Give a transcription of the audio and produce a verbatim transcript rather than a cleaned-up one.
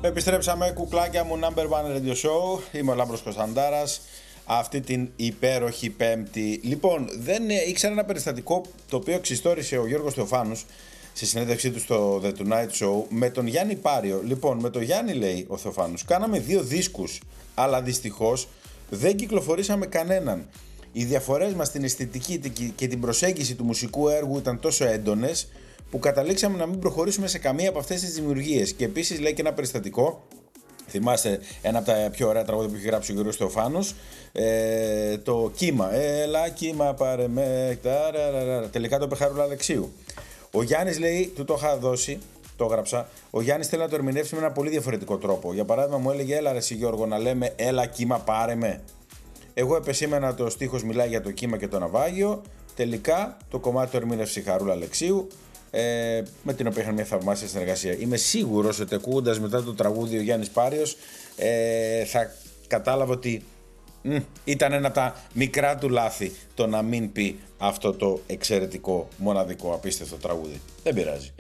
Επιστρέψαμε, κουκλάκια μου, number one radio show. Είμαι ο Λάμπρος Κωνσταντάρας. Αυτή την υπέροχη Πέμπτη. Λοιπόν, δεν ήξερα ένα περιστατικό το οποίο ξιστόρισε ο Γιώργος Θεοφάνους στη συνέντευξή του στο The Tonight Show με τον Γιάννη Πάριο. Λοιπόν, με τον Γιάννη, λέει ο Θεοφάνους, κάναμε δύο δίσκους, αλλά δυστυχώς δεν κυκλοφορήσαμε κανέναν. Οι διαφορές μας στην αισθητική και την προσέγγιση του μουσικού έργου ήταν τόσο έντονες που καταλήξαμε να μην προχωρήσουμε σε καμία από αυτές τις δημιουργίες. Και επίσης λέει και ένα περιστατικό. Θυμάστε ένα από τα πιο ωραία τραγούδια που έχει γράψει ο Γιώργος Θεοφάνους, ε, το Κύμα. Έλα κύμα πάρε με, ταραραρα. Τελικά το είπε Χαρούλα Αλεξίου. Ο Γιάννης, λέει, του το είχα δώσει, το έγραψα. Ο Γιάννης θέλει να το ερμηνεύσει με ένα πολύ διαφορετικό τρόπο. Για παράδειγμα, μου έλεγε, έλα ρε εσύ Γιώργο, να λέμε έλα κύμα πάρε με. Εγώ επεσήμενα το στίχος μιλάει για το κύμα και το ναυάγιο. Τελικά το κομμάτι το ερμήνευσε η Χαρούλα Αλεξίου, ε, με την οποία είχαν μια θαυμάσια συνεργασία. Είμαι σίγουρος ότι ακούγοντας μετά το τραγούδι ο Γιάννης Πάριος ε, θα κατάλαβε ότι μ, ήταν ένα από τα μικρά του λάθη το να μην πει αυτό το εξαιρετικό, μοναδικό, απίστευτο τραγούδι. Δεν πειράζει.